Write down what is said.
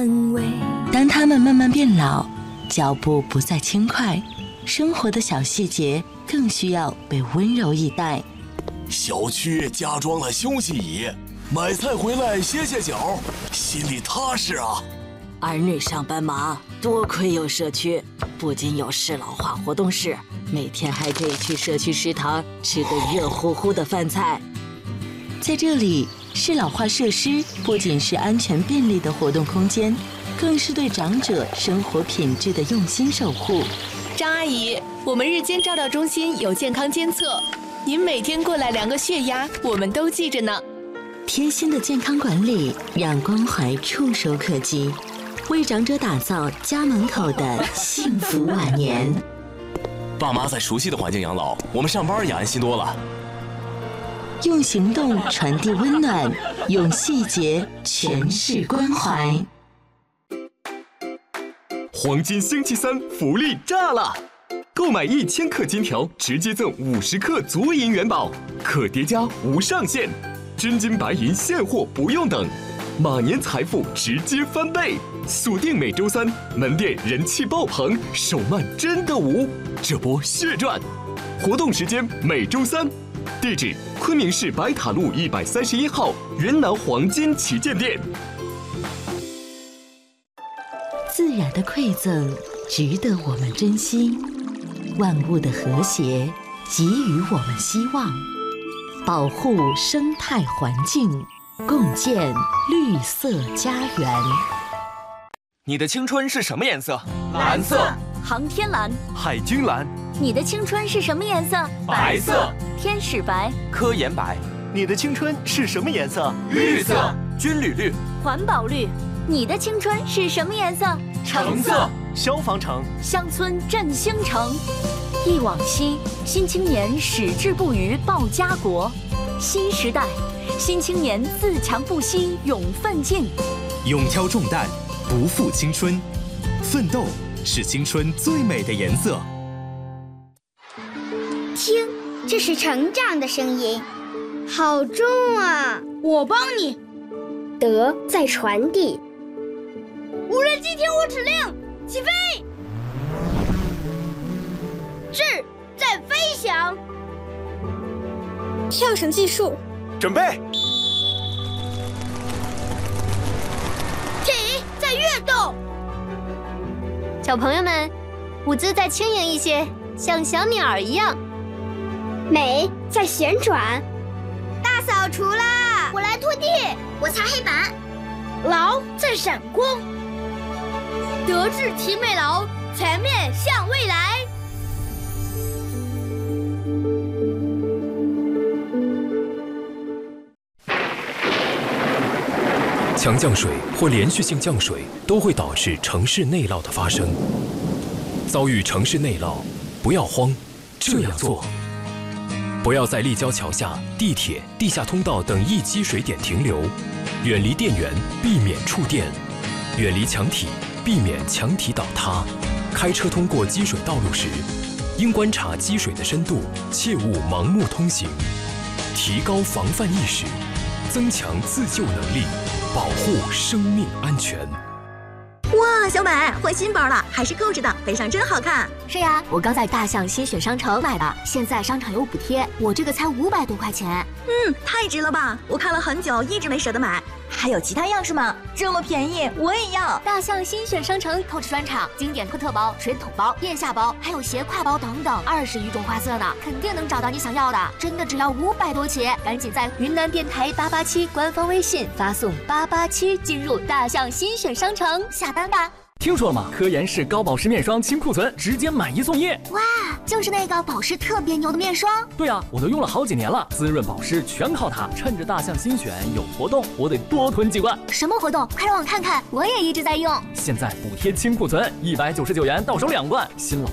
当他们慢慢变老，脚步不再轻快，生活的小细节更需要被温柔以待。 小区加装了休息椅，买菜回来歇歇脚，心里踏实啊。 儿女上班忙，多亏有社区，不仅有适老化活动室，每天还可以去社区食堂吃个热乎乎的饭菜。 在这里，适老化设施不仅是安全便利的活动空间，更是对长者生活品质的用心守护。 张阿姨，我们日间照料中心有健康监测，您每天过来量个血压，我们都记着呢。 贴心的健康管理，让关怀触手可及，为长者打造家门口的幸福晚年。 爸妈在熟悉的环境养老，我们上班也安心多了。 用行动传递温暖，用细节诠释关怀。 黄金星期三福利炸了！购买1000克金条，直接赠50克足银元宝，可叠加无上限，真金白银现货不用等，马年财富直接翻倍！锁定每周三，门店人气爆棚，手慢真的无，这波血赚！活动时间每周三，地址昆明市白塔路131号云南黄金旗舰店。 自然的馈赠值得我们珍惜，万物的和谐给予我们希望，保护生态环境，共建绿色家园。 你的青春是什么颜色？ 蓝色。 航天蓝。 海军蓝。 你的青春是什么颜色？ 白色。 天使白。 科研白。 你的青春是什么颜色？ 绿色。 军旅绿。 环保绿。你的青春是什么颜色？ 橙色。 消防橙。 乡村振兴城。忆往昔，新青年矢志不渝报家国。新时代，新青年自强不息勇奋进。 勇挑重担，不负青春，奋斗是青春最美的颜色。 听，这是成长的声音，好重啊！ 我帮你。 德在传递。 无人机听我指令，起飞！志在飞翔。 跳绳计数。 准备。 体在跃动。 小朋友们，舞姿再轻盈一些，像小鸟一样。 美在旋转。 大扫除啦！我来拖地， 我擦黑板。 劳在闪光。德智体美劳，全面向未来。 强降水或连续性降水都会导致城市内涝的发生。遭遇城市内涝，不要慌，这样做：不要在立交桥下、地铁、地下通道等易积水点停留，远离电源，避免触电，远离墙体，避免墙体倒塌。开车通过积水道路时，应观察积水的深度，切勿盲目通行。提高防范意识，增强自救能力，保护生命安全。 哇，小美换新包了，还是扣着的，背上真好看。 是呀，我刚在大象新选商城买的，现在商场有补贴，我这个才500多块钱。 太值了吧！我看了很久，一直没舍得买。还有其他样式吗？这么便宜，我也要。 大象新选商城扣 o 专场，经典托特包、水桶包、腋下包，还有斜挎包等等，20余种花色呢，肯定能找到你想要的。真的只要500多起，赶紧在云南电台887官方微信发送887进入大象新选商城下单吧。 听说了吗？科颜氏高保湿面霜清库存，直接买1送1。 哇，就是那个保湿特别牛的面霜。 对啊，我都用了好几年了，滋润保湿全靠它。趁着大象新选有活动，我得多囤几罐。 什么活动？快让我看看，我也一直在用。 现在补贴清库存，199元到手2罐，新老